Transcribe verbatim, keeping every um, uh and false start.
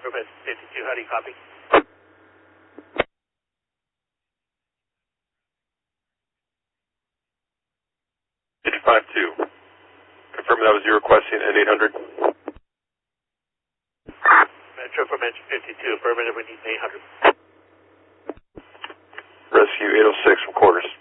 from fifty-two, how do you copy? fifty-five two. Confirm that was you requesting N eight hundred. Metro from engine fifty-two, affirmative, we need eight hundred. Rescue eight oh six from quarters.